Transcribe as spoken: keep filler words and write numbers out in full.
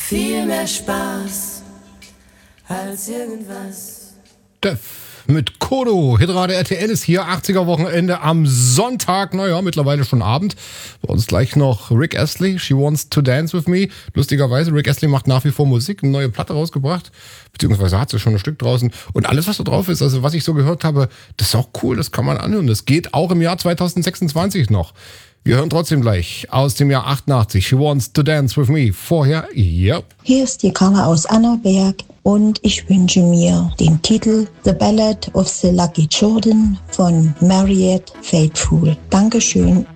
viel mehr Spaß als irgendwas. Def mit Kodo. Hitrate R T L ist hier. achtziger Wochenende am Sonntag. Naja, mittlerweile schon Abend. Bei uns gleich noch Rick Astley. She Wants to Dance with Me. Lustigerweise, Rick Astley macht nach wie vor Musik. Eine neue Platte rausgebracht. Beziehungsweise hat sie schon ein Stück draußen. Und alles, was da drauf ist, also was ich so gehört habe, das ist auch cool. Das kann man anhören. Das geht auch im Jahr zwanzig sechsundzwanzig noch. Wir hören trotzdem gleich aus dem Jahr achtundachtzig. She Wants to Dance with Me. Vorher, ja. Hier ist die Carla aus Annaberg und ich wünsche mir den Titel The Ballad of the Lucky Jordan von Mariette Faithfull. Dankeschön.